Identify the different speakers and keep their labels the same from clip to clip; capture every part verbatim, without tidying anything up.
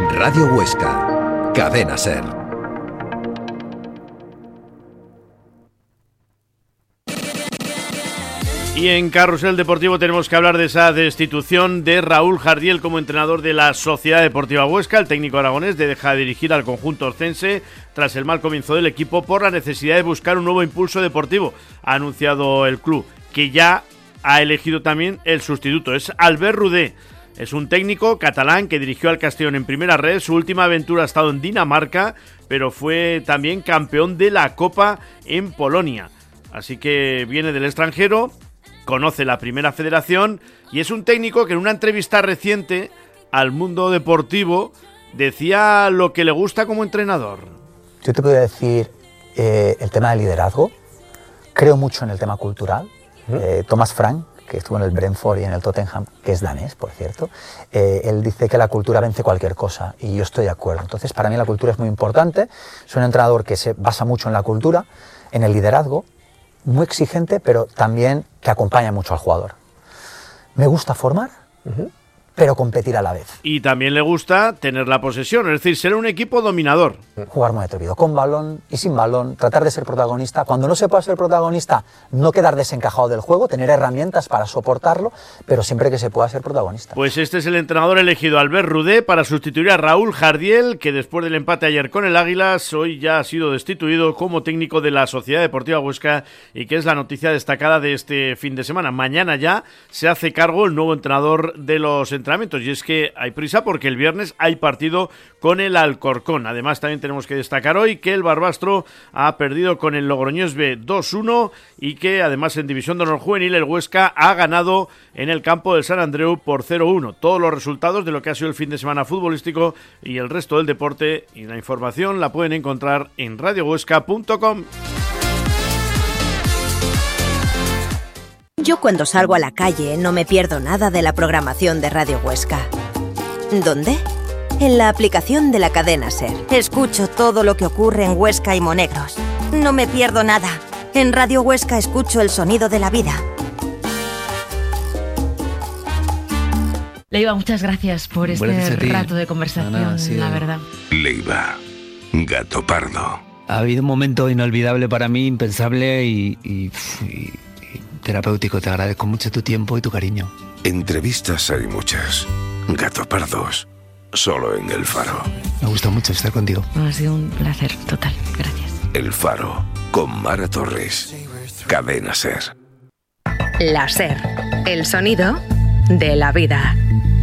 Speaker 1: Radio Huesca, Cadena SER.
Speaker 2: Y en Carrusel Deportivo tenemos que hablar de esa destitución de Raúl Jardiel como entrenador de la Sociedad Deportiva Huesca. El técnico aragonés deja de dirigir al conjunto orcense tras el mal comienzo del equipo por la necesidad de buscar un nuevo impulso deportivo. Ha anunciado el club que ya ha elegido también el sustituto. Es Albert Rudé. Es un técnico catalán que dirigió al Castellón en primera red. Su última aventura ha estado en Dinamarca, pero fue también campeón de la Copa en Polonia. Así que viene del extranjero, conoce la primera federación y es un técnico que en una entrevista reciente al Mundo Deportivo decía lo que le gusta como entrenador.
Speaker 3: Yo te podría decir eh, el tema del liderazgo. Creo mucho en el tema cultural. Eh, Thomas Frank, que estuvo en el Brentford y en el Tottenham, que es danés, por cierto, eh, él dice que la cultura vence cualquier cosa, y yo estoy de acuerdo. Entonces, para mí la cultura es muy importante. Soy un entrenador que se basa mucho en la cultura, en el liderazgo, muy exigente, pero también que acompaña mucho al jugador. Me gusta formar, uh-huh. pero competir a la vez.
Speaker 2: Y también le gusta tener la posesión, es decir, ser un equipo dominador.
Speaker 3: Jugar muy atrevido, con balón y sin balón, tratar de ser protagonista. Cuando no se pueda ser protagonista, no quedar desencajado del juego, tener herramientas para soportarlo, pero siempre que se pueda ser protagonista.
Speaker 2: Pues este es el entrenador elegido, Albert Rudé, para sustituir a Raúl Jardiel, que después del empate ayer con el Águilas, hoy ya ha sido destituido como técnico de la Sociedad Deportiva Huesca, y que es la noticia destacada de este fin de semana. Mañana ya se hace cargo el nuevo entrenador de los entrenamientos, y es que hay prisa porque el viernes hay partido con el Alcorcón. Además, también tenemos que destacar hoy que el Barbastro ha perdido con el Logroñés B dos uno y que además en División de Honor Juvenil el Huesca ha ganado en el campo del San Andreu por cero uno. Todos los resultados de lo que ha sido el fin de semana futbolístico y el resto del deporte y la información la pueden encontrar en radio huesca punto com.
Speaker 4: Yo cuando salgo a la calle no me pierdo nada de la programación de Radio Huesca. ¿Dónde? En la aplicación de la cadena SER. Escucho todo lo que ocurre en Huesca y Monegros. No me pierdo nada. En Radio Huesca escucho el sonido de la vida.
Speaker 5: Leiva, muchas gracias por este gracias rato de conversación, no, no, sí, la verdad.
Speaker 6: Leiva, gato pardo.
Speaker 7: Ha habido un momento inolvidable para mí, impensable y... y, y... terapéutico. Te agradezco mucho tu tiempo y tu cariño.
Speaker 6: Entrevistas hay muchas. Gato pardos, solo en El Faro.
Speaker 7: Me gusta mucho estar contigo.
Speaker 5: Ha sido un placer total. Gracias.
Speaker 6: El Faro, con Mara Torres. Cadena SER.
Speaker 8: La SER, el sonido de la vida.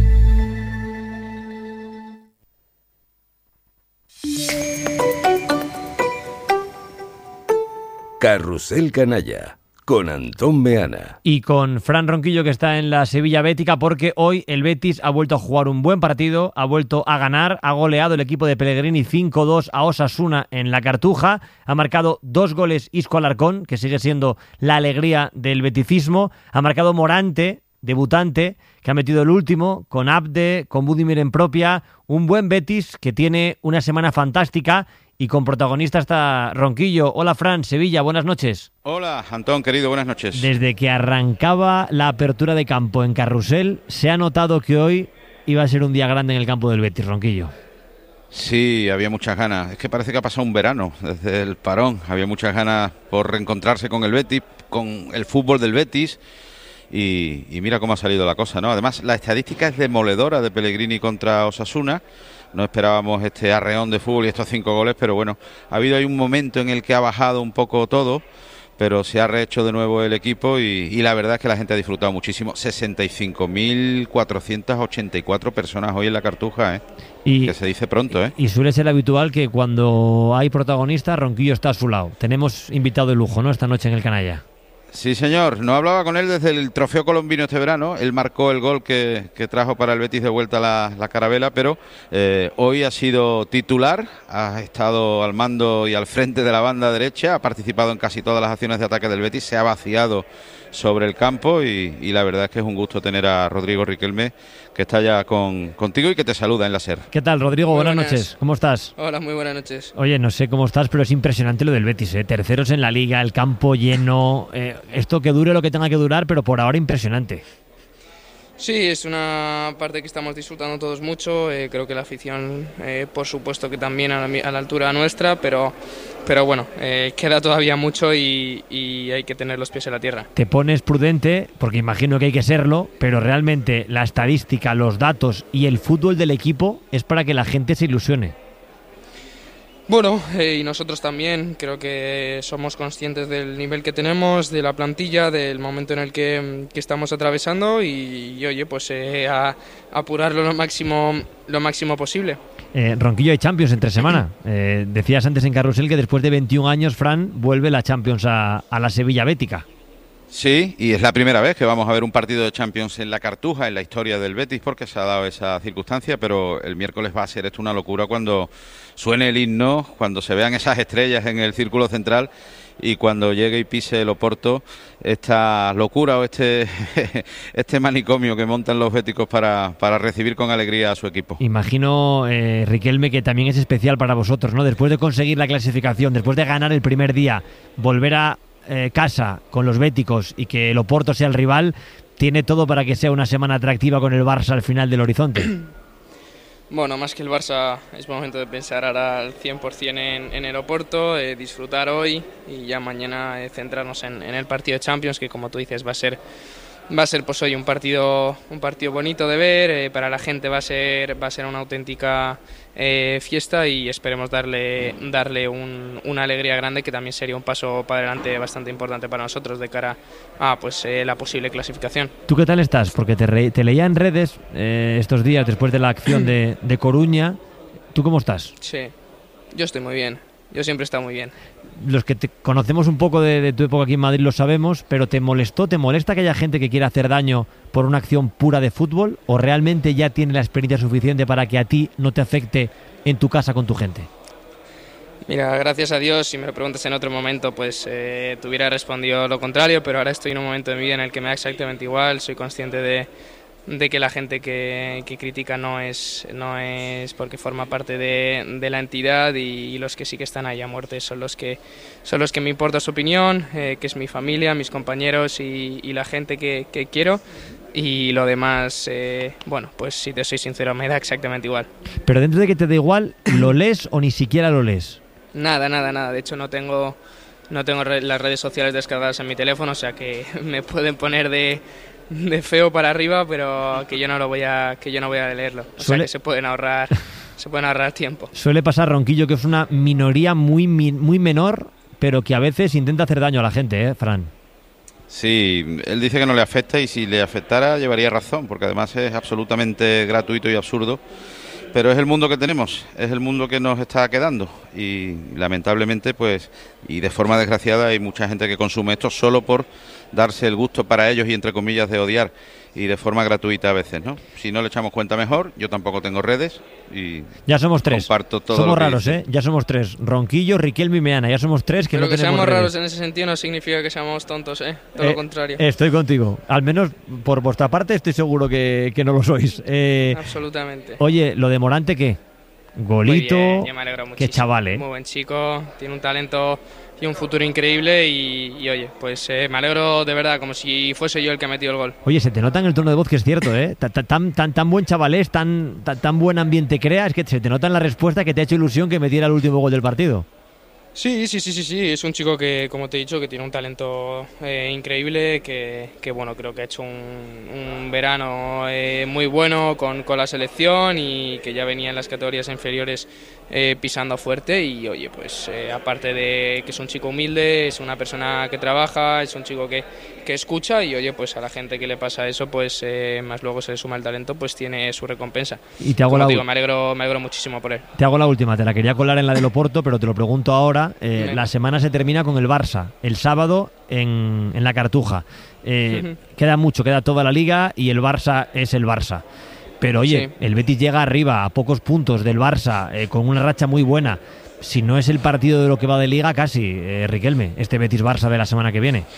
Speaker 6: Carrusel Canalla, con Antón Meana.
Speaker 9: Y con Fran Ronquillo, que está en la Sevilla Bética, porque hoy el Betis ha vuelto a jugar un buen partido, ha vuelto a ganar, ha goleado el equipo de Pellegrini cinco dos a Osasuna en la Cartuja, ha marcado dos goles Isco Alarcón, que sigue siendo la alegría del beticismo, ha marcado Morante, debutante, que ha metido el último, con Abde, con Budimir en propia, un buen Betis que tiene una semana fantástica. Y con protagonista está Ronquillo. Hola, Fran, Sevilla, buenas noches.
Speaker 10: Hola, Antón, querido, buenas noches.
Speaker 9: Desde que arrancaba la apertura de campo en Carrusel, se ha notado que hoy iba a ser un día grande en el campo del Betis, Ronquillo.
Speaker 10: Sí, había muchas ganas. Es que parece que ha pasado un verano desde el parón. Había muchas ganas por reencontrarse con el Betis, con el fútbol del Betis. Y, y mira cómo ha salido la cosa, ¿no? Además, la estadística es demoledora de Pellegrini contra Osasuna. No esperábamos este arreón de fútbol y estos cinco goles, pero bueno, ha habido ahí un momento en el que ha bajado un poco todo, pero se ha rehecho de nuevo el equipo y, y la verdad es que la gente ha disfrutado muchísimo. sesenta y cinco mil cuatrocientas ochenta y cuatro personas hoy en la Cartuja, ¿eh? Y, que se dice pronto, ¿eh?
Speaker 9: Y suele ser habitual que cuando hay protagonista, Ronquillo está a su lado. Tenemos invitado de lujo, ¿no?, esta noche en el Canalla.
Speaker 10: Sí, señor. No hablaba con él desde el Trofeo Colombino este verano. Él marcó el gol que, que trajo para el Betis de vuelta la, la carabela, pero eh, hoy ha sido titular, ha estado al mando y al frente de la banda derecha, ha participado en casi todas las acciones de ataque del Betis, se ha vaciado sobre el campo y, y la verdad es que es un gusto tener a Rodrigo Riquelme, que está ya con, contigo y que te saluda en la SER.
Speaker 9: ¿Qué tal, Rodrigo? Buenas, buenas noches. ¿Cómo estás?
Speaker 11: Hola, muy buenas noches.
Speaker 9: Oye, no sé cómo estás, pero es impresionante lo del Betis, ¿eh? Terceros en la Liga, el campo lleno, eh, esto que dure lo que tenga que durar, pero por ahora impresionante.
Speaker 11: Sí, es una parte que estamos disfrutando todos mucho, eh, creo que la afición eh, por supuesto que también a la, a la altura nuestra, pero, pero bueno, eh, queda todavía mucho y, y hay que tener los pies en la tierra.
Speaker 9: Te pones prudente, porque imagino que hay que serlo, pero realmente la estadística, los datos y el fútbol del equipo es para que la gente se ilusione.
Speaker 11: Bueno, eh, y nosotros también, creo que somos conscientes del nivel que tenemos, de la plantilla, del momento en el que, que estamos atravesando y, y oye, pues eh, a, a apurarlo lo máximo, lo máximo posible.
Speaker 9: Eh, Ronquillo, hay Champions entre semana. Eh, decías antes en Carrusel que después de veintiún años, Fran, vuelve la Champions a, a la Sevilla Bética.
Speaker 10: Sí, y es la primera vez que vamos a ver un partido de Champions en la Cartuja, en la historia del Betis, porque se ha dado esa circunstancia, pero el miércoles va a ser esto una locura cuando suene el himno, cuando se vean esas estrellas en el círculo central y cuando llegue y pise el Oporto esta locura o este este manicomio que montan los béticos para, para recibir con alegría a su equipo.
Speaker 9: Imagino, eh, Riquelme, que también es especial para vosotros, ¿no? Después de conseguir la clasificación, después de ganar el primer día, volver a Eh, casa con los béticos y que el Oporto sea el rival, tiene todo para que sea una semana atractiva con el Barça al final del horizonte.
Speaker 11: Bueno, más que el Barça es momento de pensar ahora al cien por ciento en, en el Oporto, eh, disfrutar hoy y ya mañana eh, centrarnos en, en el partido de Champions, que como tú dices va a ser va a ser pues hoy un partido un partido bonito de ver, eh, para la gente va a ser va a ser una auténtica eh, fiesta y esperemos darle darle un, una alegría grande, que también sería un paso para adelante bastante importante para nosotros de cara a pues eh, la posible clasificación.
Speaker 9: ¿Tú qué tal estás? Porque te, re, te leía en redes eh, estos días después de la acción de, de Coruña. ¿Tú cómo estás?
Speaker 11: Sí, yo estoy muy bien. Yo siempre he estado muy bien.
Speaker 9: Los que te conocemos un poco de, de tu época aquí en Madrid lo sabemos, pero ¿te molestó, te molesta que haya gente que quiera hacer daño por una acción pura de fútbol? ¿O realmente ya tiene la experiencia suficiente para que a ti no te afecte en tu casa con tu gente?
Speaker 11: Mira, gracias a Dios, si me lo preguntas en otro momento, pues eh, te hubiera respondido lo contrario, pero ahora estoy en un momento de mi vida en el que me da exactamente igual, soy consciente de... de que la gente que, que critica no es no es porque forma parte de, de la entidad y, y los que sí que están ahí a muerte son los que son los que me importa su opinión, eh, que es mi familia, mis compañeros y, y la gente que, que quiero, y lo demás, eh, bueno, pues si te soy sincero, me da exactamente igual.
Speaker 9: Pero dentro de que te da igual, ¿lo lees o ni siquiera lo lees?
Speaker 11: Nada, nada, nada, de hecho no tengo no tengo re- las redes sociales descargadas en mi teléfono, o sea que me pueden poner de de feo para arriba, pero que yo no lo voy a que yo no voy a leerlo, o Suele... sea que se pueden ahorrar se pueden ahorrar tiempo.
Speaker 9: Suele pasar, Ronquillo, que es una minoría muy muy menor, pero que a veces intenta hacer daño a la gente, ¿eh, Fran?
Speaker 10: Sí, él dice que no le afecta y si le afectara llevaría razón, porque además es absolutamente gratuito y absurdo, pero es el mundo que tenemos, es el mundo que nos está quedando y lamentablemente pues y de forma desgraciada hay mucha gente que consume esto solo por darse el gusto para ellos y entre comillas de odiar y de forma gratuita a veces, ¿no? Si no le echamos cuenta mejor, yo tampoco tengo redes y
Speaker 9: ya somos tres.
Speaker 10: Comparto todo
Speaker 9: somos
Speaker 10: lo que
Speaker 9: raros,
Speaker 10: dice.
Speaker 9: ¿eh? Ya somos tres. Ronquillo, Riquelme y Meana, ya somos tres que
Speaker 11: Pero
Speaker 9: no
Speaker 11: que
Speaker 9: tenemos
Speaker 11: seamos
Speaker 9: redes.
Speaker 11: raros en ese sentido no significa que seamos tontos, ¿eh? Todo
Speaker 9: eh,
Speaker 11: lo contrario.
Speaker 9: Estoy contigo. Al menos por vuestra parte estoy seguro que, que no lo sois. Eh,
Speaker 11: Absolutamente.
Speaker 9: Oye, ¿lo de Morante qué? Golito,
Speaker 11: Muy bien, yo me alegro
Speaker 9: qué chaval, ¿eh?
Speaker 11: Muy buen chico, tiene un talento y un futuro increíble y, y oye, pues eh, me alegro de verdad, como si fuese yo el que ha metido el gol.
Speaker 9: Oye, se te nota en el tono de voz que es cierto, ¿eh? Tan, tan, tan buen chaval es, tan, tan, tan buen ambiente crea, es que se te nota en la respuesta que te ha hecho ilusión que metiera el último gol del partido.
Speaker 11: Sí, sí, sí, sí, sí, es un chico que, como te he dicho, que tiene un talento eh, increíble, que, que bueno, creo que ha hecho un, un verano eh, muy bueno con, con la selección y que ya venía en las categorías inferiores eh, pisando fuerte y oye, pues eh, aparte de que es un chico humilde, es una persona que trabaja, es un chico que, que escucha y oye, pues a la gente que le pasa eso, pues eh, más luego se le suma el talento, pues tiene su recompensa.
Speaker 9: Y te hago
Speaker 11: como
Speaker 9: la
Speaker 11: digo, me alegro, me alegro muchísimo por él.
Speaker 9: Te hago la última, te la quería colar en la del Oporto, pero te lo pregunto ahora. Eh, la semana se termina con el Barça, el sábado en, en la Cartuja. Eh, uh-huh. Queda mucho, queda toda la liga y el Barça es el Barça. Pero oye, sí. El Betis llega arriba a pocos puntos del Barça, eh, con una racha muy buena. Si no es el partido de lo que va de liga, casi, eh, Riquelme, este Betis-Barça de la semana que viene.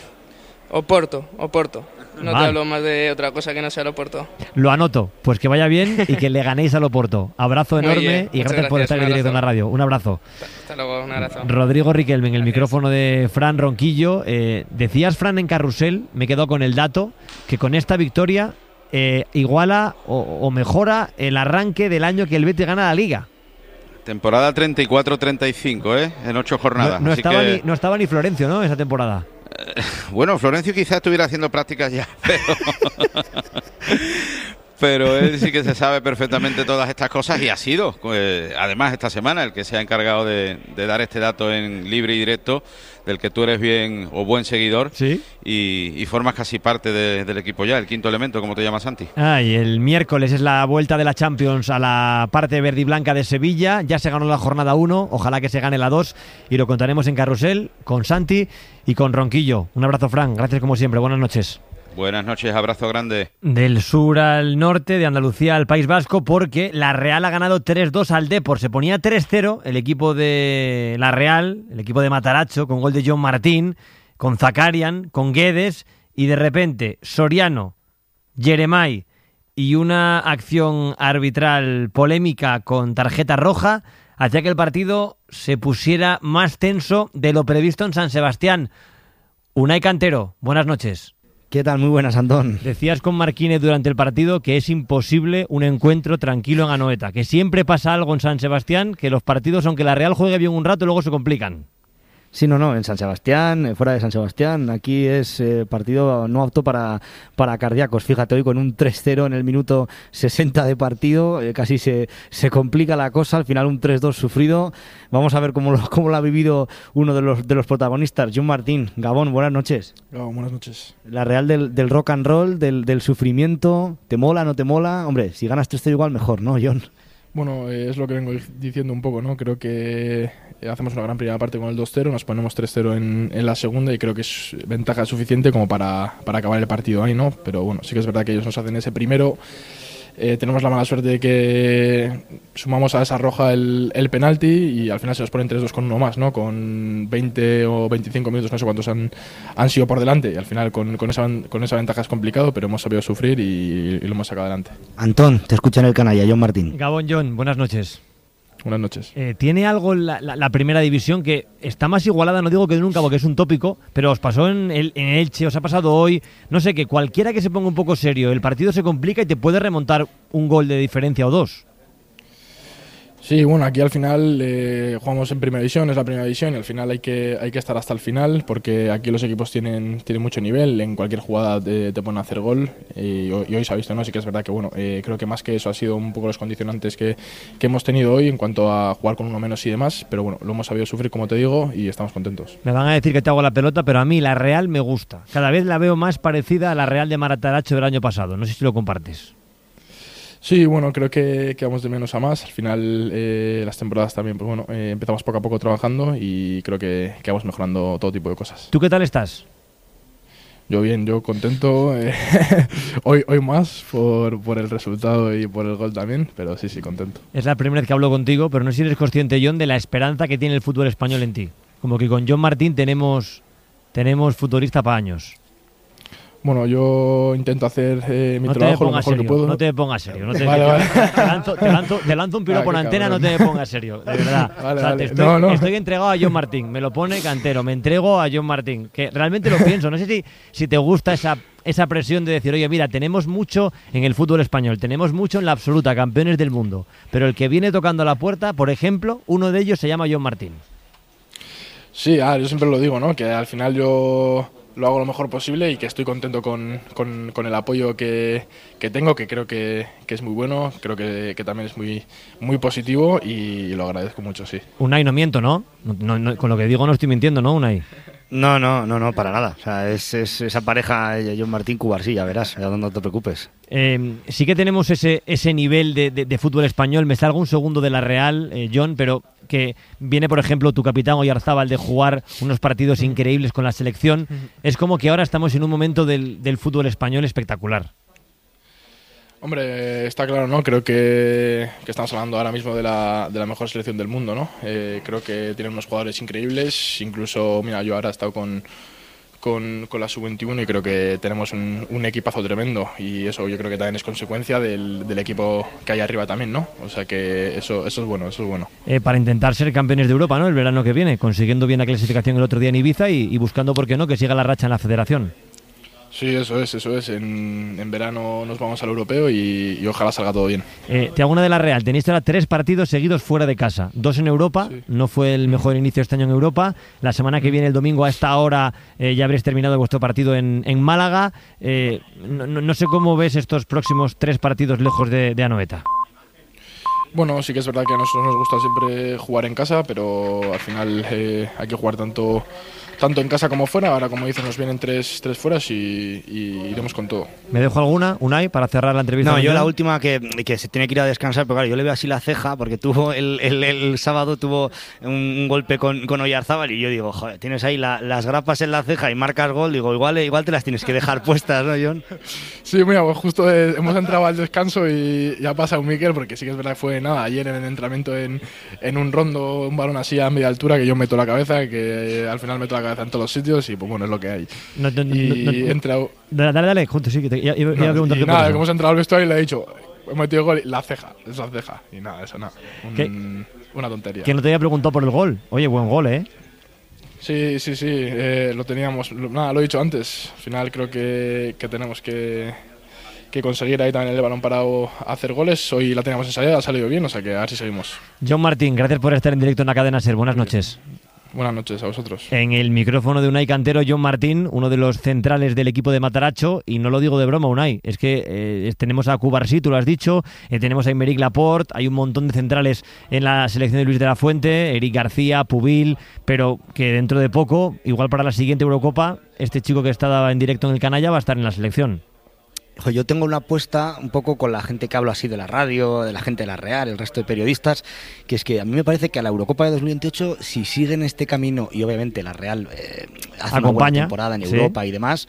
Speaker 11: Oporto, Oporto. No
Speaker 9: vale.
Speaker 11: Te hablo más de otra cosa que no sea el Oporto.
Speaker 9: Lo anoto. Pues que vaya bien y que le ganéis al Oporto. Abrazo enorme
Speaker 11: bien,
Speaker 9: y gracias,
Speaker 11: gracias
Speaker 9: por estar en directo en la radio. Un abrazo.
Speaker 11: Hasta luego, un abrazo.
Speaker 9: Rodrigo Riquelme en el
Speaker 11: gracias.
Speaker 9: Micrófono de Fran Ronquillo. Eh, decías, Fran, en Carrusel, me quedo con el dato, que con esta victoria eh, iguala o, o mejora el arranque del año que el Betis gana la Liga.
Speaker 10: Temporada treinta y cuatro treinta y cinco, ¿eh? En ocho jornadas.
Speaker 9: No, no,
Speaker 10: Así
Speaker 9: estaba,
Speaker 10: que...
Speaker 9: ni, no estaba ni Florencio, ¿no? Esa temporada.
Speaker 10: Eh, bueno, Florencio quizás estuviera haciendo prácticas ya, pero... pero él sí que se sabe perfectamente todas estas cosas y ha sido, pues, además, esta semana el que se ha encargado de, de dar este dato en libre y directo, del que tú eres bien o buen seguidor.
Speaker 9: ¿Sí?
Speaker 10: y, y formas casi parte de, del equipo ya, el quinto elemento, como te llamas, Santi.
Speaker 9: Ah, y el miércoles es la vuelta de la Champions a la parte verde y blanca de Sevilla. Ya se ganó la jornada uno, ojalá que se gane la dos y lo contaremos en Carrusel con Santi y con Ronquillo. Un abrazo, Fran, gracias como siempre, buenas noches.
Speaker 10: Buenas noches, abrazo grande.
Speaker 9: Del sur al norte, de Andalucía al País Vasco, porque la Real ha ganado tres dos al Depor. Se ponía tres cero el equipo de la Real, el equipo de Mataracho, con gol de John Martín, con Zakarian, con Guedes, y de repente Soriano, Jeremai y una acción arbitral polémica con tarjeta roja hacía que el partido se pusiera más tenso de lo previsto en San Sebastián. Unai Cantero, buenas noches.
Speaker 12: ¿Qué tal? Muy buenas, Antón.
Speaker 9: Decías con Marquínez durante el partido que es imposible un encuentro tranquilo en Anoeta, que siempre pasa algo en San Sebastián, que los partidos, aunque la Real juegue bien un rato, luego se complican.
Speaker 12: Sí, no, no, en San Sebastián, fuera de San Sebastián, aquí es eh, partido no apto para, para cardíacos. Fíjate, hoy con un tres cero en el minuto sesenta de partido, eh, casi se, se complica la cosa, al final un tres dos sufrido. Vamos a ver cómo lo, cómo lo ha vivido uno de los, de los protagonistas, John Martín. Gabón, buenas noches.
Speaker 13: Gabón, buenas noches.
Speaker 12: La Real del, del rock and roll, del, del sufrimiento, ¿te mola, no te mola? Hombre, si ganas tres cero igual mejor, ¿no, John?
Speaker 13: Bueno, eh, es lo que vengo diciendo un poco, ¿no? Creo que hacemos una gran primera parte con el dos cero, nos ponemos tres cero en, en la segunda y creo que es ventaja suficiente como para, para acabar el partido ahí, ¿no? Pero bueno, sí que es verdad que ellos nos hacen ese primero. Eh, tenemos la mala suerte de que sumamos a esa roja el, el penalti y al final se nos ponen tres dos con uno más, ¿no? Con veinte o veinticinco minutos, no sé cuántos han, han sido por delante y al final con, con, esa, con esa ventaja es complicado, pero hemos sabido sufrir y, y lo hemos sacado adelante.
Speaker 12: Antón, te escucha en el canalla, John Martín.
Speaker 9: Gabón, John, buenas noches.
Speaker 13: Buenas noches.
Speaker 9: Eh, ¿Tiene algo la, la, la primera división que está más igualada? No digo que nunca porque es un tópico, pero os pasó en, el, en Elche, os ha pasado hoy. No sé, que cualquiera que se ponga un poco serio, el partido se complica y te puede remontar un gol de diferencia o dos.
Speaker 13: Sí, bueno, aquí al final eh, jugamos en primera división, es la primera división y al final hay que, hay que estar hasta el final porque aquí los equipos tienen, tienen mucho nivel, en cualquier jugada te, te ponen a hacer gol y, y hoy se ha visto, ¿no? Sí que es verdad que bueno, eh, creo que más que eso ha sido un poco los condicionantes que, que hemos tenido hoy en cuanto a jugar con uno menos y demás, pero bueno, lo hemos sabido sufrir como te digo y estamos contentos.
Speaker 9: Me van a decir que te hago la pelota, pero a mí la Real me gusta. Cada vez la veo más parecida a la Real de Marataracho del año pasado, no sé si lo compartes.
Speaker 13: Sí, bueno, creo que, que vamos de menos a más. Al final, eh, las temporadas también, pues bueno, eh, empezamos poco a poco trabajando y creo que, que vamos mejorando todo tipo de cosas.
Speaker 9: ¿Tú qué tal estás?
Speaker 13: Yo bien, yo contento. Eh, hoy, hoy más por, por el resultado y por el gol también, pero sí, sí, contento.
Speaker 9: Es la primera vez que hablo contigo, pero no sé si eres consciente, John, de la esperanza que tiene el fútbol español en ti. Como que con John Martín tenemos, tenemos futbolista para años.
Speaker 13: Bueno, yo intento hacer eh, mi
Speaker 9: no
Speaker 13: trabajo lo mejor
Speaker 9: serio,
Speaker 13: que puedo.
Speaker 9: No te me pongas serio. No te,
Speaker 13: vale, vale.
Speaker 9: Te, lanzo, te, lanzo, te lanzo un piro ah, por antena, cabrón. No te me pongas serio, de verdad.
Speaker 13: Vale,
Speaker 9: o sea,
Speaker 13: vale.
Speaker 9: Estoy,
Speaker 13: no, no.
Speaker 9: estoy entregado a John Martín, me lo pone Cantero, me entrego a John Martín, que realmente lo pienso. No sé si, si te gusta esa, esa presión de decir, oye, mira, tenemos mucho en el fútbol español, tenemos mucho en la absoluta, campeones del mundo, pero el que viene tocando la puerta, por ejemplo, uno de ellos se llama John Martín.
Speaker 13: Sí, ah, yo siempre lo digo, ¿no? Que al final yo lo hago lo mejor posible y que estoy contento con, con, con el apoyo que, que tengo, que creo que, que es muy bueno, creo que, que también es muy, muy positivo y lo agradezco mucho, sí.
Speaker 9: Unai, no miento, ¿no? No, no, con lo que digo no estoy mintiendo, ¿no, Unai?
Speaker 12: No, no, no, no, para nada. O sea, es, es esa pareja, John Martín Cubar, sí, ya verás, ya no te preocupes.
Speaker 9: Eh, sí que tenemos ese, ese nivel de, de, de fútbol español. Me salgo un segundo de la Real, eh, John, pero que viene, por ejemplo, tu capitán Oyarzábal de jugar unos partidos increíbles con la selección. Es como que ahora estamos en un momento del, del fútbol español espectacular.
Speaker 13: Hombre, está claro, ¿no? Creo que, que estamos hablando ahora mismo de la, de la mejor selección del mundo, ¿no? Eh, creo que tienen unos jugadores increíbles, incluso, mira, yo ahora he estado con, con, con la sub veintiuno y creo que tenemos un, un equipazo tremendo y eso yo creo que también es consecuencia del, del equipo que hay arriba también, ¿no? O sea que eso, eso es bueno, eso es bueno.
Speaker 9: Eh, para intentar ser campeones de Europa, ¿no? El verano que viene, consiguiendo bien la clasificación el otro día en Ibiza y, y buscando, ¿por qué no?, que siga la racha en la federación.
Speaker 13: Sí, eso es, eso es. En, en verano nos vamos al europeo y, y ojalá salga todo bien.
Speaker 9: Eh, te hago una de la Real. Tenéis ahora tres partidos seguidos fuera de casa. Dos en Europa. Sí. No fue el mejor inicio este año en Europa. La semana que viene, el domingo, a esta hora, eh, ya habréis terminado vuestro partido en, en Málaga. Eh, no, no sé cómo ves estos próximos tres partidos lejos de, de Anoeta.
Speaker 13: Bueno, sí que es verdad que a nosotros nos gusta siempre jugar en casa, pero al final eh, hay que jugar tanto, tanto en casa como fuera. Ahora, como dices, nos vienen tres, tres fueras y, y iremos con todo.
Speaker 9: ¿Me dejo alguna, Unai, para cerrar la entrevista?
Speaker 12: No, yo la última, que, que se tiene que ir a descansar, pero claro, yo le veo así la ceja, porque tuvo el, el, el sábado tuvo un, un golpe con, con Oyarzábal y yo digo, joder, tienes ahí la, las grapas en la ceja y marcas gol, digo, igual, igual te las tienes que dejar puestas, ¿no, John?
Speaker 13: Sí, mira, pues justo eh, hemos entrado al descanso y ya ha pasado un Miquel, porque sí que es verdad que fue nada, ayer en el entrenamiento en, en un rondo, un balón así a media altura, que yo meto la cabeza, que al final meto la cabeza en todos los sitios y pues bueno, es lo que hay.
Speaker 9: No, no,
Speaker 13: y
Speaker 9: no, no,
Speaker 13: he entrado...
Speaker 9: Dale, dale, dale, junto, sí, que te, iba, iba
Speaker 13: no,
Speaker 9: a preguntarte
Speaker 13: y nada,
Speaker 9: por
Speaker 13: que hemos entrado al vestuario y le he dicho, he metido gol y la ceja, es la ceja, y nada, eso nada, un, una tontería.
Speaker 9: Que no te había preguntado por el gol. Oye, buen gol, ¿eh?
Speaker 13: Sí, sí, sí, eh, lo teníamos, lo, nada, lo he dicho antes, al final creo que, que tenemos que... que conseguir ahí también el balón parado a hacer goles. Hoy la teníamos ensayada, ha salido bien, o sea que a ver si seguimos.
Speaker 9: John Martín, gracias por estar en directo en la cadena SER. Buenas noches.
Speaker 13: Buenas noches a vosotros.
Speaker 9: En el micrófono de Unai Cantero, John Martín, uno de los centrales del equipo de Mataracho, y no lo digo de broma, Unai, es que eh, tenemos a Cubarsí, tú lo has dicho, eh, tenemos a Aymeric Laporte, hay un montón de centrales en la selección de Luis de la Fuente, Eric García, Pubil, pero que dentro de poco, igual para la siguiente Eurocopa, este chico que estaba en directo en el Canalla va a estar en la selección.
Speaker 12: Yo tengo una apuesta un poco con la gente que habla así de la radio, de la gente de la Real, el resto de periodistas, que es que a mí me parece que a la Eurocopa de dos mil veintiocho, si siguen este camino y obviamente la Real eh, hace
Speaker 9: Acompaña,
Speaker 12: una buena temporada en Europa,
Speaker 9: sí,
Speaker 12: y demás,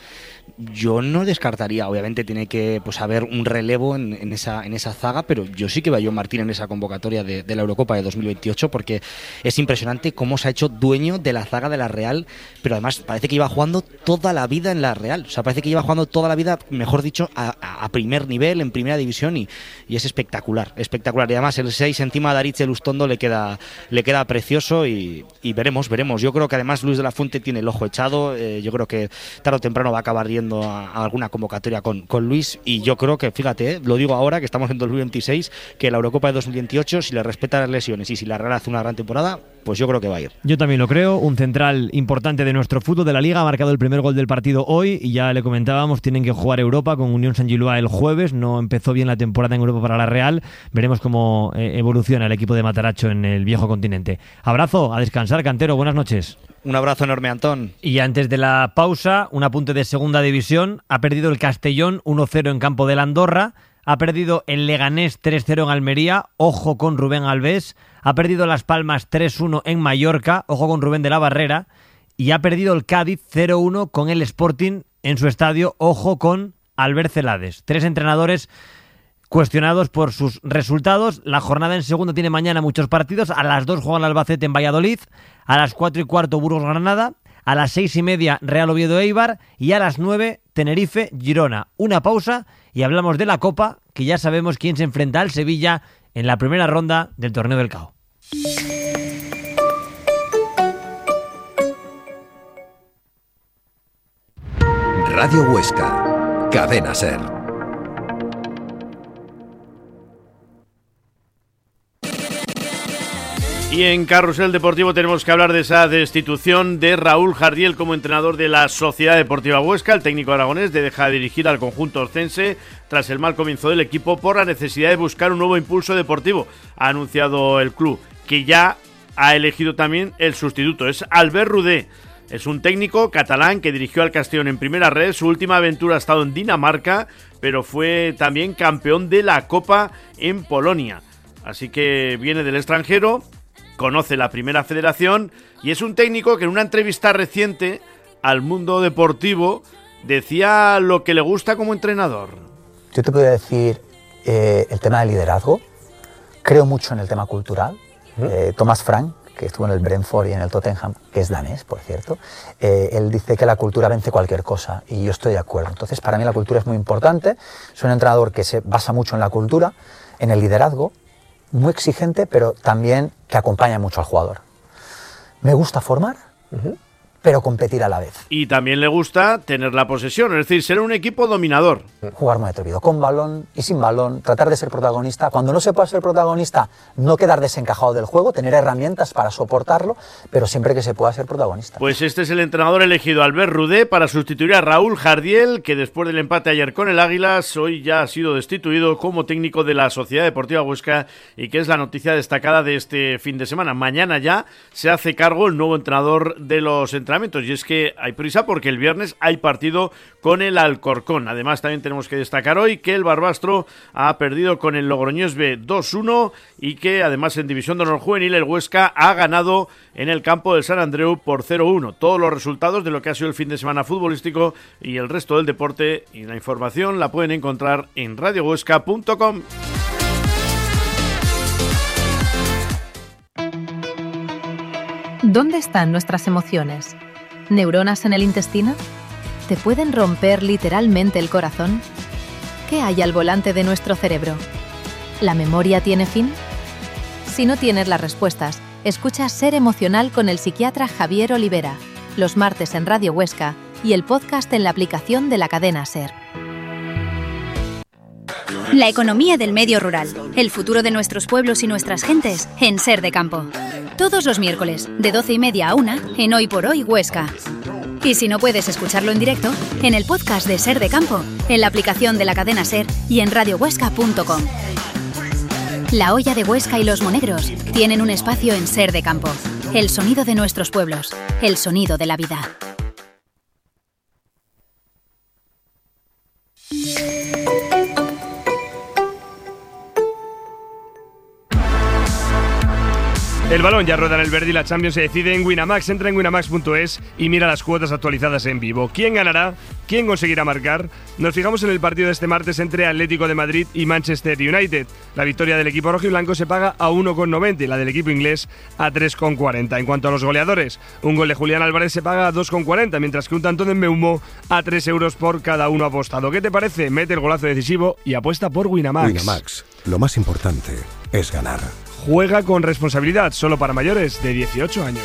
Speaker 12: yo no descartaría, obviamente tiene que pues haber un relevo en, en esa en esa zaga, pero yo sí que veo a John Martín en esa convocatoria de, de la Eurocopa de dos mil veintiocho, porque es impresionante cómo se ha hecho dueño de la zaga de la Real, pero además parece que iba jugando toda la vida en la Real, o sea, parece que iba jugando toda la vida, mejor dicho, a, a primer nivel, en primera división, y, y es espectacular, espectacular, y además el seis encima de Aritz Elustondo le queda le queda precioso, y, y veremos, veremos, yo creo que además Luis de la Fuente tiene el ojo echado, eh, yo creo que tarde o temprano va a acabar yendo a, a alguna convocatoria con, con Luis, y yo creo que, fíjate, eh, lo digo ahora que estamos en dos mil veintiséis, que la Eurocopa de dos mil veintiocho, si le respeta las lesiones y si la Real hace una gran temporada, pues yo creo que va a ir.
Speaker 9: Yo también lo creo, un central importante de nuestro fútbol, de la Liga, ha marcado el primer gol del partido hoy, y ya le comentábamos, tienen que jugar Europa con Unión Saint-Gilloise el jueves, no empezó bien la temporada en Europa para la Real, veremos cómo eh, evoluciona el equipo de Mataracho en el viejo continente. Abrazo, a descansar, Cantero, buenas noches.
Speaker 12: Un abrazo enorme, Antón.
Speaker 9: Y antes de la pausa, un apunte de segunda división, ha perdido el Castellón uno cero en campo del Andorra, ha perdido el Leganés tres cero en Almería, ojo con Rubén Alves, ha perdido Las Palmas tres uno en Mallorca, ojo con Rubén de la Barrera, y ha perdido el Cádiz cero uno con el Sporting en su estadio, ojo con Albert Celades. Tres entrenadores cuestionados por sus resultados. La jornada en segunda tiene mañana muchos partidos. A las dos juegan Albacete en Valladolid, a las cuatro y cuarto Burgos Granada, a las seis y media Real Oviedo Eibar y a las nueve Tenerife Girona. Una pausa y hablamos de la Copa, que ya sabemos quién se enfrenta al Sevilla en la primera ronda del Torneo del C A O.
Speaker 1: Radio Huesca, Cadena SER.
Speaker 2: Y en Carrusel Deportivo tenemos que hablar de esa destitución de Raúl Jardiel como entrenador de la Sociedad Deportiva Huesca. El técnico aragonés deja de dirigir al conjunto orcense tras el mal comienzo del equipo por la necesidad de buscar un nuevo impulso deportivo. Ha anunciado el club que ya ha elegido también el sustituto. Es Albert Rudé. Es un técnico catalán que dirigió al Castellón en primera red. Su última aventura ha estado en Dinamarca, pero fue también campeón de la Copa en Polonia. Así que viene del extranjero, conoce la primera federación y es un técnico que en una entrevista reciente al Mundo Deportivo decía lo que le gusta como entrenador.
Speaker 3: Yo te podría decir eh, el tema del liderazgo. Creo mucho en el tema cultural. ¿Mm? Eh, Thomas Frank, que estuvo en el Brentford y en el Tottenham, que es danés, por cierto, eh, él dice que la cultura vence cualquier cosa, y yo estoy de acuerdo. Entonces, para mí la cultura es muy importante. Soy un entrenador que se basa mucho en la cultura, en el liderazgo, muy exigente, pero también que acompaña mucho al jugador. Me gusta formar, uh-huh. pero competir a la vez.
Speaker 2: Y también le gusta tener la posesión, es decir, ser un equipo dominador.
Speaker 3: Jugar muy atrevido, con balón y sin balón, tratar de ser protagonista. Cuando no se pueda ser protagonista, no quedar desencajado del juego, tener herramientas para soportarlo, pero siempre que se pueda ser protagonista.
Speaker 2: Pues este es el entrenador elegido, Albert Rudé, para sustituir a Raúl Jardiel, que después del empate ayer con el Águilas, hoy ya ha sido destituido como técnico de la Sociedad Deportiva Huesca, y que es la noticia destacada de este fin de semana. Mañana ya se hace cargo el nuevo entrenador de los entrenamientos, y es que hay prisa porque el viernes hay partido con el Alcorcón. Además, también tenemos que destacar hoy que el Barbastro ha perdido con el Logroñés B dos uno y que además en División de Honor Juvenil el Huesca ha ganado en el campo del San Andreu por cero uno. Todos los resultados de lo que ha sido el fin de semana futbolístico y el resto del deporte y la información la pueden encontrar en radio huesca punto com.
Speaker 14: ¿Dónde están nuestras emociones? ¿Neuronas en el intestino? ¿Te pueden romper literalmente el corazón? ¿Qué hay al volante de nuestro cerebro? ¿La memoria tiene fin? Si no tienes las respuestas, escucha Ser Emocional con el psiquiatra Javier Olivera, los martes en Radio Huesca y el podcast en la aplicación de la cadena SER.
Speaker 15: La economía del medio rural, el futuro de nuestros pueblos y nuestras gentes en Ser de Campo. Todos los miércoles, de doce y media a una, en Hoy por Hoy Huesca. Y si no puedes escucharlo en directo, en el podcast de Ser de Campo, en la aplicación de la cadena SER y en radio huesca punto com. La Olla de Huesca y los Monegros tienen un espacio en Ser de Campo. El sonido de nuestros pueblos, el sonido de la vida.
Speaker 16: El balón ya rueda en el verde y la Champions se decide en Winamax. Entra en winamax punto es y mira las cuotas actualizadas en vivo. ¿Quién ganará? ¿Quién conseguirá marcar? Nos fijamos en el partido de este martes entre Atlético de Madrid y Manchester United. La victoria del equipo rojiblanco se paga a uno con noventa y la del equipo inglés a tres con cuarenta. En cuanto a los goleadores, un gol de Julián Álvarez se paga a dos con cuarenta, mientras que un tanto de Mbeumo a tres euros por cada uno apostado. ¿Qué te parece? Mete el golazo decisivo y apuesta por Winamax.
Speaker 6: Winamax, lo más importante es ganar.
Speaker 16: Juega con responsabilidad, solo para mayores de dieciocho años.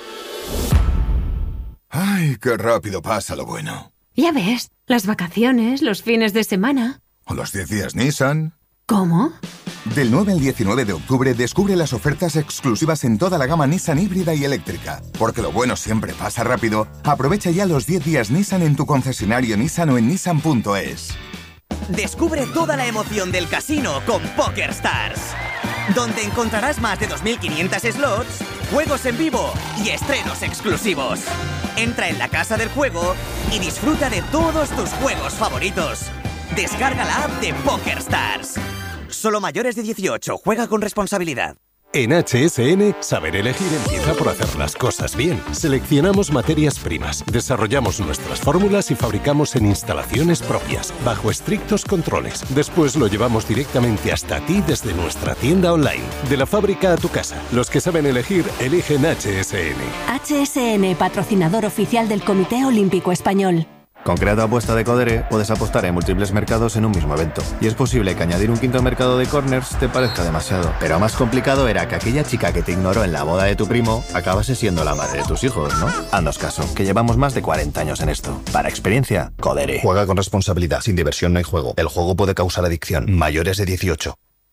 Speaker 17: Ay, qué rápido pasa lo bueno.
Speaker 5: Ya ves, las vacaciones, los fines de semana.
Speaker 17: ¿O los diez días Nissan?
Speaker 5: ¿Cómo?
Speaker 17: Del nueve al diecinueve de octubre descubre las ofertas exclusivas en toda la gama Nissan híbrida y eléctrica. Porque lo bueno siempre pasa rápido. Aprovecha ya los diez días Nissan en tu concesionario Nissan o en nissan punto es.
Speaker 18: Descubre toda la emoción del casino con PokerStars, donde encontrarás más de dos mil quinientos slots, juegos en vivo y estrenos exclusivos. Entra en la casa del juego y disfruta de todos tus juegos favoritos. Descarga la app de PokerStars. Solo mayores de dieciocho. Juega con responsabilidad.
Speaker 6: En H S N, saber elegir empieza por hacer las cosas bien. Seleccionamos materias primas, desarrollamos nuestras fórmulas y fabricamos en instalaciones propias, bajo estrictos controles. Después lo llevamos directamente hasta ti desde nuestra tienda online. De la fábrica a tu casa. Los que saben elegir, eligen H S N.
Speaker 19: H S N, patrocinador oficial del Comité Olímpico Español.
Speaker 20: Con Creato Apuesta de Codere puedes apostar en múltiples mercados en un mismo evento. Y es posible que añadir un quinto mercado de corners te parezca demasiado. Pero más complicado era que aquella chica que te ignoró en la boda de tu primo acabase siendo la madre de tus hijos, ¿no? Haznos caso, que llevamos más de cuarenta años en esto. Para experiencia, Codere.
Speaker 21: Juega con responsabilidad. Sin diversión no hay juego. El juego puede causar adicción. Mayores de dieciocho.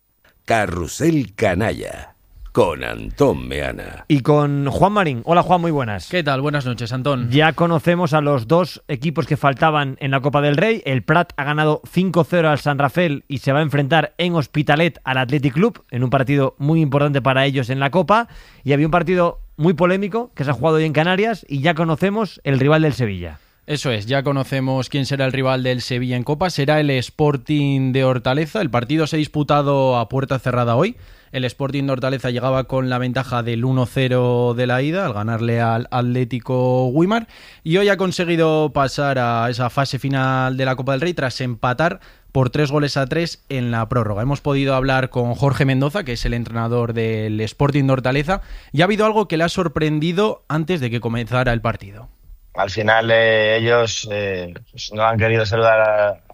Speaker 1: Carrusel Canalla. Con Antón Meana.
Speaker 9: Y con Juan Marín. Hola Juan, muy buenas.
Speaker 22: ¿Qué tal? Buenas noches, Antón.
Speaker 9: Ya conocemos a los dos equipos que faltaban en la Copa del Rey. El Prat ha ganado cinco cero al San Rafael y se va a enfrentar en Hospitalet al Athletic Club, en un partido muy importante para ellos en la Copa. Y había un partido muy polémico que se ha jugado hoy en Canarias y ya conocemos el rival del Sevilla.
Speaker 22: Eso es, ya conocemos quién será el rival del Sevilla en Copa. Será el Sporting de Hortaleza. El partido se ha disputado a puerta cerrada hoy. El Sporting de Hortaleza llegaba con la ventaja del uno cero de la ida al ganarle al Atlético Güímar y hoy ha conseguido pasar a esa fase final de la Copa del Rey tras empatar por tres goles a tres en la prórroga. Hemos podido hablar con Jorge Mendoza, que es el entrenador del Sporting de Hortaleza, y ha habido algo que le ha sorprendido antes de que comenzara el partido.
Speaker 23: Al final eh, ellos eh, pues no han querido saludar a,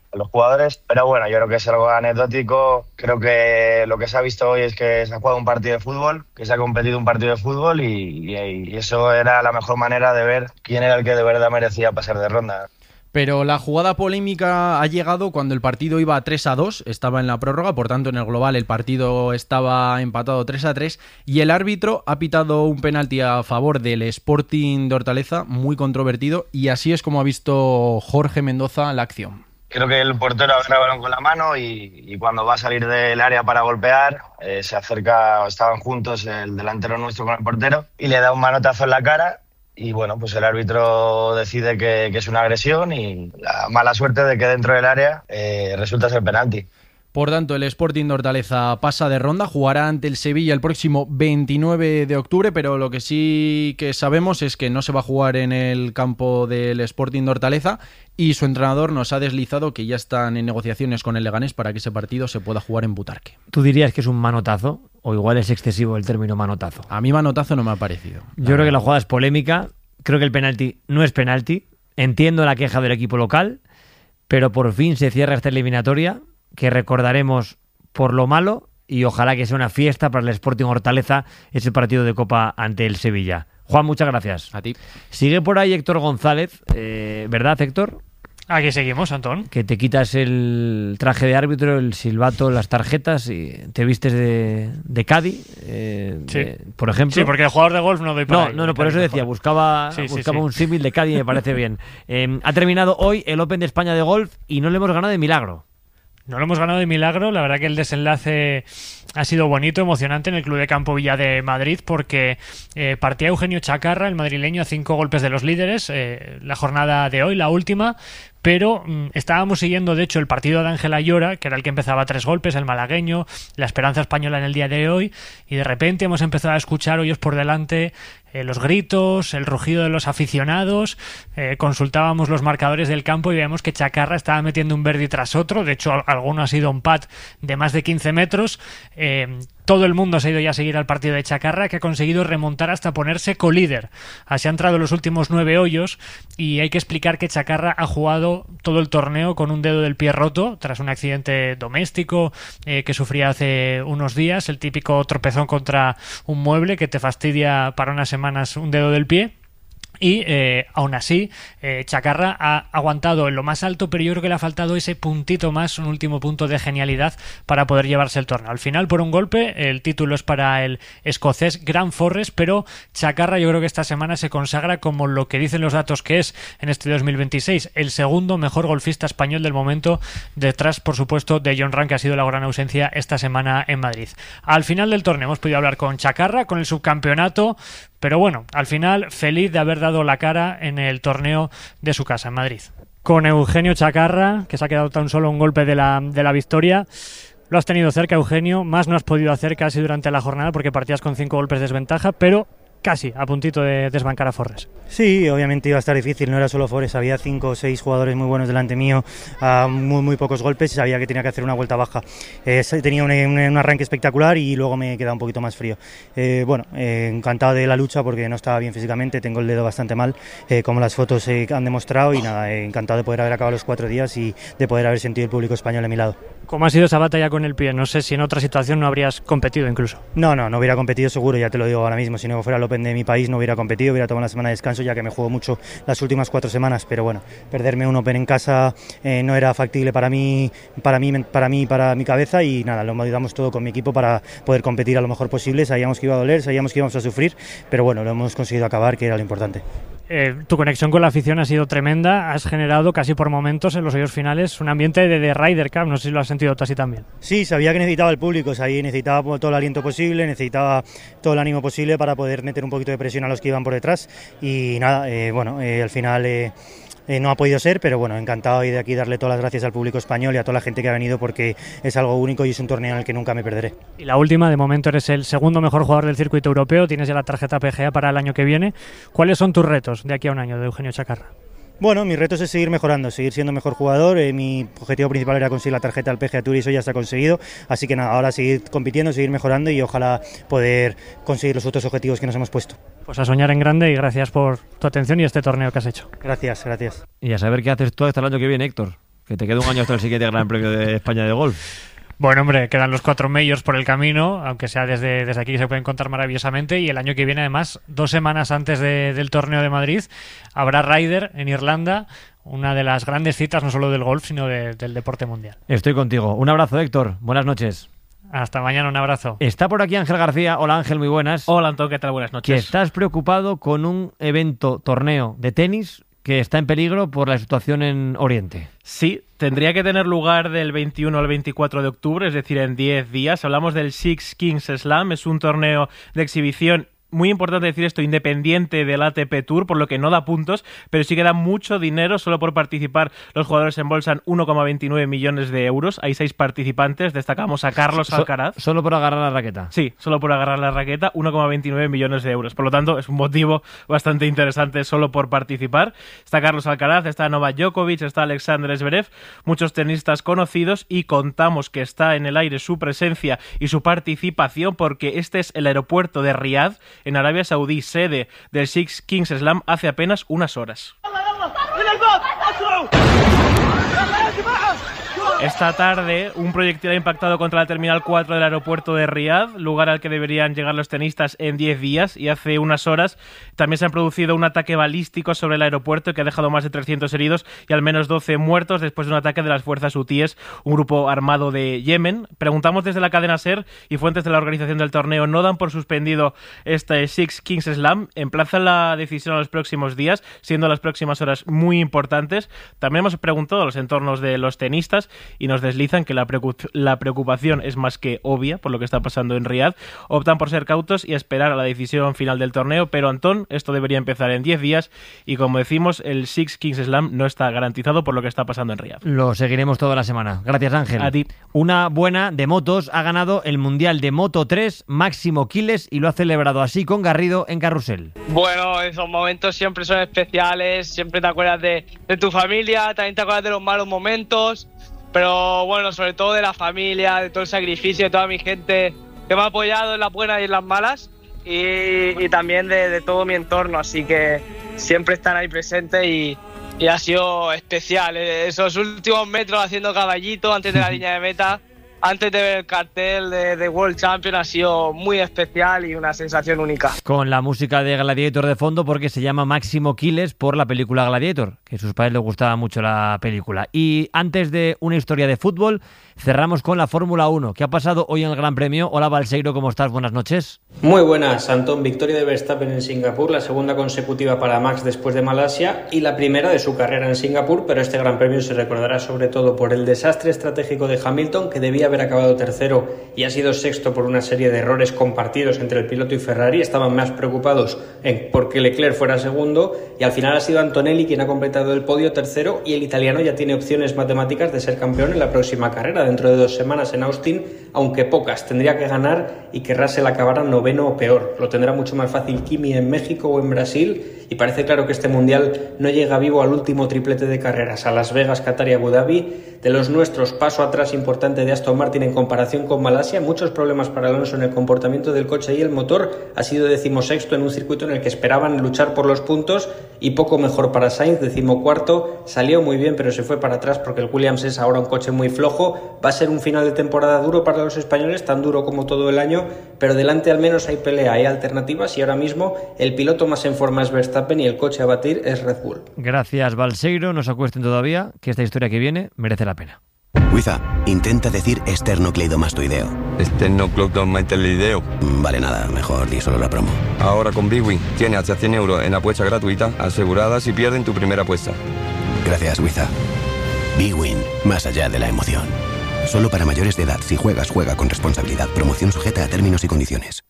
Speaker 4: a los jugadores, pero bueno, yo creo que es algo anecdótico. Creo que lo que se ha visto hoy es que se ha jugado un partido de fútbol, que se ha competido un partido de fútbol y, y, y eso era la mejor manera de ver quién era el que de verdad merecía pasar de ronda.
Speaker 22: Pero la jugada polémica ha llegado cuando el partido iba tres a dos, estaba en la prórroga, por tanto en el global el partido estaba empatado tres a tres y el árbitro ha pitado un penalti a favor del Sporting de Hortaleza, muy controvertido, y así es como ha visto Jorge Mendoza la acción.
Speaker 4: Creo que el portero agarra el balón con la mano y, y cuando va a salir del área para golpear, eh, se acerca, estaban juntos el delantero nuestro con el portero y le da un manotazo en la cara. Y bueno, pues el árbitro decide que, que es una agresión y la mala suerte de que dentro del área eh, resulta ser penalti.
Speaker 22: Por tanto, el Sporting de Hortaleza pasa de ronda, jugará ante el Sevilla el próximo veintinueve de octubre, pero lo que sí que sabemos es que no se va a jugar en el campo del Sporting de Hortaleza y su entrenador nos ha deslizado que ya están en negociaciones con el Leganés para que ese partido se pueda jugar en Butarque.
Speaker 9: ¿Tú dirías que es un manotazo o igual es excesivo el término manotazo?
Speaker 22: A mí manotazo no me ha parecido.
Speaker 9: Yo creo que la jugada es polémica, creo que el penalti no es penalti, entiendo la queja del equipo local, pero por fin se cierra esta eliminatoria que recordaremos por lo malo y ojalá que sea una fiesta para el Sporting Hortaleza ese partido de Copa ante el Sevilla. Juan, muchas gracias.
Speaker 22: A ti.
Speaker 9: Sigue por ahí Héctor González, eh, ¿verdad, Héctor?
Speaker 7: Aquí seguimos, Antón.
Speaker 9: Que te quitas el traje de árbitro, el silbato, las tarjetas y te vistes de, de Cádiz, eh,
Speaker 7: sí.
Speaker 9: de, por ejemplo.
Speaker 7: Sí, porque el jugador de golf no doy para
Speaker 9: No,
Speaker 7: ahí,
Speaker 9: no, no, por eso decía, buscaba,
Speaker 7: sí, sí,
Speaker 9: buscaba
Speaker 7: sí.
Speaker 9: un símil de Cádiz y me parece bien. Eh, ha terminado hoy el Open de España de golf y no le hemos ganado de milagro.
Speaker 7: No lo hemos ganado de milagro, la verdad que el desenlace ha sido bonito, emocionante en el Club de Campo Villa de Madrid porque eh, partía Eugenio Chacarra, el madrileño, a cinco golpes de los líderes, eh, la jornada de hoy, la última, pero mm, estábamos siguiendo de hecho el partido de Ángel Ayora, que era el que empezaba a tres golpes, el malagueño, la esperanza española en el día de hoy, y de repente hemos empezado a escuchar hoyos por delante, eh, los gritos, el rugido de los aficionados, eh, consultábamos los marcadores del campo y veíamos que Chacarra estaba metiendo un birdie tras otro, de hecho alguno ha sido un pad de más de quince metros, eh, todo el mundo se ha ido ya a seguir al partido de Chacarra, que ha conseguido remontar hasta ponerse colíder. Así ha entrado en los últimos nueve hoyos y hay que explicar que Chacarra ha jugado todo el torneo con un dedo del pie roto tras un accidente doméstico eh, que sufría hace unos días, el típico tropezón contra un mueble que te fastidia para unas semanas un dedo del pie. Y eh, aún así, eh, Chacarra ha aguantado en lo más alto, pero yo creo que le ha faltado ese puntito más, un último punto de genialidad para poder llevarse el torneo. Al final, por un golpe, el título es para el escocés Grant Forrest, pero Chacarra yo creo que esta semana se consagra como lo que dicen los datos que es en este dos mil veintiséis, el segundo mejor golfista español del momento, detrás, por supuesto, de Jon Rahm, que ha sido la gran ausencia esta semana en Madrid. Al final del torneo hemos podido hablar con Chacarra, con el subcampeonato, pero bueno, al final feliz de haber dado la cara en el torneo de su casa en Madrid. Con Eugenio Chacarra, que se ha quedado tan solo un golpe de la, de la victoria. Lo has tenido cerca, Eugenio, más no has podido hacer casi durante la jornada porque partías con cinco golpes de desventaja, pero casi a puntito de desbancar a Forrest.
Speaker 23: Sí, obviamente iba a estar difícil, no era solo Forrest, había cinco o seis jugadores muy buenos delante mío, a muy, muy pocos golpes y sabía que tenía que hacer una vuelta baja. Eh, tenía un, un, un arranque espectacular y luego me quedaba un poquito más frío. Eh, bueno, eh, encantado de la lucha porque no estaba bien físicamente, tengo el dedo bastante mal, eh, como las fotos eh, han demostrado y nada, eh, encantado de poder haber acabado los cuatro días y de poder haber sentido el público español a mi lado.
Speaker 7: ¿Cómo ha sido esa batalla con el pie? No sé si en otra situación no habrías competido incluso.
Speaker 23: No, no, no hubiera competido seguro, ya te lo digo ahora mismo. Si no fuera el Open de mi país no hubiera competido, hubiera tomado una semana de descanso ya que me juego mucho las últimas cuatro semanas. Pero bueno, perderme un Open en casa eh, no era factible para mí, para mí, para mí, para mi cabeza y nada, lo ayudamos todo con mi equipo para poder competir a lo mejor posible. Sabíamos que iba a doler, sabíamos que íbamos a sufrir, pero bueno, lo hemos conseguido acabar, que era lo importante.
Speaker 7: Eh, tu conexión con la afición ha sido tremenda, has generado casi por momentos en los hoyos finales un ambiente de, de Ryder Cup, no sé si lo has sentido tú así también.
Speaker 23: Sí, sabía que necesitaba el público, sabía, necesitaba todo el aliento posible, necesitaba todo el ánimo posible para poder meter un poquito de presión a los que iban por detrás y nada, eh, bueno, eh, al final... Eh, Eh, no ha podido ser, pero bueno, encantado y de aquí darle todas las gracias al público español y a toda la gente que ha venido porque es algo único y es un torneo en el que nunca me perderé.
Speaker 7: Y la última, de momento eres el segundo mejor jugador del circuito europeo, tienes ya la tarjeta P G A para el año que viene. ¿Cuáles son tus retos de aquí a un año de Eugenio Chacarra?
Speaker 23: Bueno, mi reto es seguir mejorando, seguir siendo mejor jugador. Eh, mi objetivo principal era conseguir la tarjeta del P G A Tour y eso ya se ha conseguido. Así que nada, ahora seguir compitiendo, seguir mejorando y ojalá poder conseguir los otros objetivos que nos hemos puesto.
Speaker 7: Pues a soñar en grande y gracias por tu atención y este torneo que has hecho.
Speaker 23: Gracias, gracias.
Speaker 9: Y a saber qué haces tú hasta el año que viene, Héctor. Que te queda un año hasta el siguiente Gran Premio de España de golf.
Speaker 7: Bueno, hombre, quedan los cuatro majors por el camino, aunque sea desde, desde aquí se pueden contar maravillosamente, y el año que viene, además, dos semanas antes de, del torneo de Madrid, habrá Ryder en Irlanda, una de las grandes citas no solo del golf, sino de, del deporte mundial.
Speaker 9: Estoy contigo. Un abrazo, Héctor. Buenas noches.
Speaker 7: Hasta mañana, un abrazo.
Speaker 9: Está por aquí Ángel García. Hola, Ángel, muy buenas.
Speaker 8: Hola, Antón, ¿qué tal? Buenas noches.
Speaker 9: Que estás preocupado con un evento, torneo de tenis que está en peligro por la situación en Oriente.
Speaker 8: Sí, tendría que tener lugar del veintiuno al veinticuatro de octubre, es decir, en diez días. Hablamos del Six Kings Slam, es un torneo de exhibición. Muy importante decir esto, independiente del A T P Tour, por lo que no da puntos, pero sí que da mucho dinero. Solo por participar los jugadores embolsan uno coma veintinueve millones de euros. Hay seis participantes, destacamos a Carlos
Speaker 9: So-
Speaker 8: Alcaraz.
Speaker 9: Solo por agarrar la raqueta.
Speaker 8: Sí, solo por agarrar la raqueta, uno coma veintinueve millones de euros. Por lo tanto, es un motivo bastante interesante solo por participar. Está Carlos Alcaraz, está Novak Djokovic, está Alexander Zverev, muchos tenistas conocidos, y contamos que está en el aire su presencia y su participación porque este es el aeropuerto de Riad, en Arabia Saudí, sede del Six Kings Slam, hace apenas unas horas. Esta tarde, un proyectil ha impactado contra la Terminal cuatro del aeropuerto de Riad, lugar al que deberían llegar los tenistas en diez días, y hace unas horas también se ha producido un ataque balístico sobre el aeropuerto que ha dejado más de trescientos heridos y al menos doce muertos después de un ataque de las fuerzas hutíes, un grupo armado de Yemen. Preguntamos desde la cadena SER y fuentes de la organización del torneo no dan por suspendido este Six Kings Slam, emplazan la decisión a los próximos días, siendo las próximas horas muy importantes. También hemos preguntado a los entornos de los tenistas y nos deslizan que la, preocup- la preocupación es más que obvia por lo que está pasando en Riad. Optan por ser cautos y esperar a la decisión final del torneo, pero Antón, esto debería empezar en diez días y como decimos, el Six Kings Slam no está garantizado por lo que está pasando en Riad.
Speaker 9: Lo seguiremos toda la semana. Gracias, Ángel.
Speaker 8: A ti.
Speaker 9: Una buena de motos, ha ganado el Mundial de Moto tres Máximo Quiles y lo ha celebrado así con Garrido en Carrusel.
Speaker 10: Bueno, esos momentos siempre son especiales, siempre te acuerdas de, de tu familia, también te acuerdas de los malos momentos, pero bueno, sobre todo de la familia, de todo el sacrificio de toda mi gente que me ha apoyado en las buenas y en las malas, y, y también de, de todo mi entorno, así que siempre están ahí presentes y, y ha sido especial. Esos últimos metros haciendo caballito antes de la línea de meta, antes de ver el cartel de, de World Champion, ha sido muy especial y una sensación única.
Speaker 9: Con la música de Gladiator de fondo porque se llama Máximo Quiles por la película Gladiator, que a sus padres les gustaba mucho la película. Y antes de una historia de fútbol, cerramos con la Fórmula uno. ¿Qué ha pasado hoy en el Gran Premio? Hola, Balseiro, ¿cómo estás? Buenas noches.
Speaker 11: Muy buenas, Antón. Victoria de Verstappen en Singapur, la segunda consecutiva para Max después de Malasia y la primera de su carrera en Singapur, pero este Gran Premio se recordará sobre todo por el desastre estratégico de Hamilton, que debía haber acabado tercero y ha sido sexto por una serie de errores compartidos entre el piloto y Ferrari. Estaban más preocupados en porque Leclerc fuera segundo y al final ha sido Antonelli quien ha completado el podio tercero, y el italiano ya tiene opciones matemáticas de ser campeón en la próxima carrera dentro de dos semanas en Austin, aunque pocas. Tendría que ganar y que Russell acabara noveno o peor. Lo tendrá mucho más fácil Kimi en México o en Brasil, y parece claro que este mundial no llega vivo al último triplete de carreras, a Las Vegas, Qatar y Abu Dhabi. De los nuestros, paso atrás importante de Aston Martin en comparación con Malasia, muchos problemas para Alonso en el comportamiento del coche y el motor. Ha sido decimosexto en un circuito en el que esperaban luchar por los puntos, y poco mejor para Sainz, decimocuarto. Salió muy bien pero se fue para atrás porque el Williams es ahora un coche muy flojo. Va a ser un final de temporada duro para los españoles, tan duro como todo el año, pero delante al menos hay pelea, hay alternativas, y ahora mismo el piloto más en forma es Verstappen y el coche a batir es Red Bull.
Speaker 9: Gracias, Balseiro. No se acuesten todavía, que esta historia que viene merece la pena.
Speaker 24: Wiza, intenta decir esternocleidomastoideo.
Speaker 25: ¿Esternocleidomastoideo?
Speaker 24: Vale, nada, mejor di solo la promo.
Speaker 25: Ahora con Bwin tienes hasta cien euros en apuesta gratuita asegurada si pierden tu primera apuesta.
Speaker 24: Gracias, Wiza. Bwin, más allá de la emoción. Solo para mayores de edad. Si juegas, juega con responsabilidad. Promoción sujeta a términos y condiciones.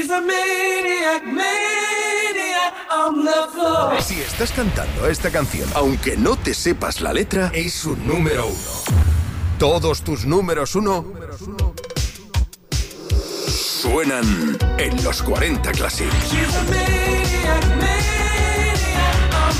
Speaker 1: Si estás cantando esta canción, aunque no te sepas la letra, es un número uno. Todos tus números uno suenan en los cuarenta Classic.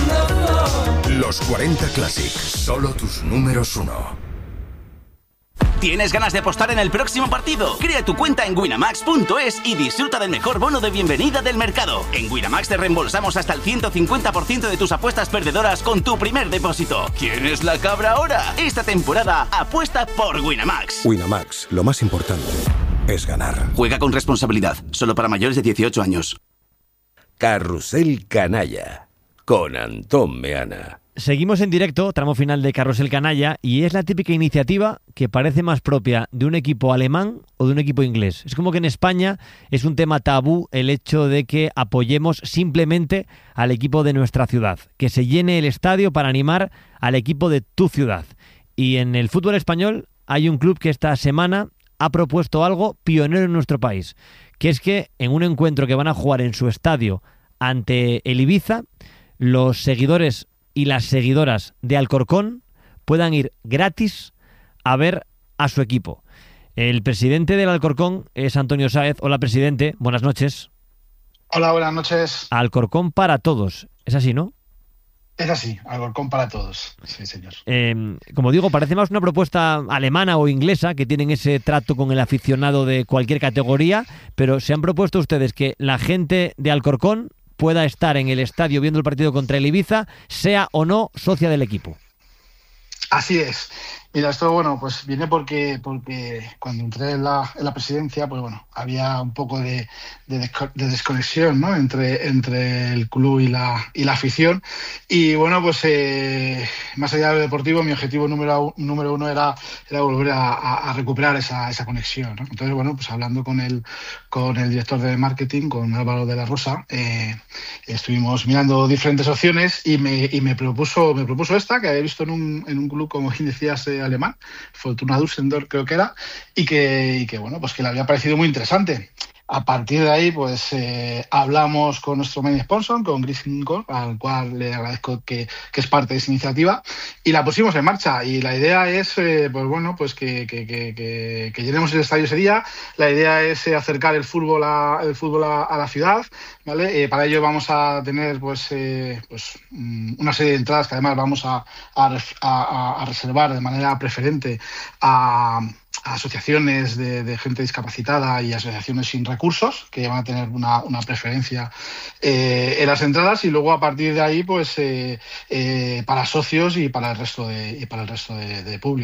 Speaker 1: Los cuarenta Classic, solo tus números uno.
Speaker 18: ¿Tienes ganas de apostar en el próximo partido? Crea tu cuenta en winamax punto es y disfruta del mejor bono de bienvenida del mercado. En Winamax te reembolsamos hasta el ciento cincuenta por ciento de tus apuestas perdedoras con tu primer depósito. ¿Quién es la cabra ahora? Esta temporada apuesta por Winamax.
Speaker 21: Winamax, lo más importante es ganar.
Speaker 18: Juega con responsabilidad, solo para mayores de dieciocho años.
Speaker 2: Carrusel Canalla, con Antón Meana.
Speaker 9: Seguimos en directo, tramo final de Carrusel Canalla, y es la típica iniciativa que parece más propia de un equipo alemán o de un equipo inglés. Es como que en España es un tema tabú el hecho de que apoyemos simplemente al equipo de nuestra ciudad, que se llene el estadio para animar al equipo de tu ciudad. Y en el fútbol español hay un club que esta semana ha propuesto algo pionero en nuestro país, que es que en un encuentro que van a jugar en su estadio ante el Ibiza, los seguidores y las seguidoras de Alcorcón puedan ir gratis a ver a su equipo. El presidente del Alcorcón es Antonio Sáez. Hola, presidente, buenas noches.
Speaker 3: Hola, buenas noches.
Speaker 9: Alcorcón para todos, es así, ¿no?
Speaker 3: Es así, Alcorcón para todos, sí, señor.
Speaker 9: Eh, como digo, parece más una propuesta alemana o inglesa, que tienen ese trato con el aficionado de cualquier categoría, pero se han propuesto ustedes que la gente de Alcorcón pueda estar en el estadio viendo el partido contra el Ibiza, sea o no socia del equipo.
Speaker 3: Así es. Mira, esto bueno, pues viene porque porque cuando entré en la, en la presidencia, pues bueno, había un poco de, de, de desconexión, ¿no? entre, entre el club y la, y la afición. Y bueno, pues eh, más allá del deportivo, mi objetivo número, número uno era, era volver a, a recuperar esa, esa conexión, ¿no? Entonces, bueno, pues hablando con el, con el director de marketing, con Álvaro de la Rosa, eh, estuvimos mirando diferentes opciones y me, y me propuso me propuso esta, que había visto en un, en un club, como bien decías, eh, alemán, Fortuna Düsseldorf creo que era, y que, y que bueno, pues que le había parecido muy interesante. A partir de ahí, pues eh, hablamos con nuestro main sponsor, con Grisingol, al cual le agradezco que, que es parte de esa iniciativa, y la pusimos en marcha. Y la idea es, eh, pues bueno, pues que, que, que, que, que llenemos el estadio ese día. La idea es eh, acercar el fútbol a, el fútbol a, a la ciudad, ¿vale? Eh, para ello vamos a tener, pues, eh, pues una serie de entradas que además vamos a, a, a, a reservar de manera preferente a a asociaciones de, de gente discapacitada y asociaciones sin recursos, que van a tener una, una preferencia eh, en las entradas, y luego a partir de ahí, pues eh, eh, para socios y para el resto de, y para el resto de, de público.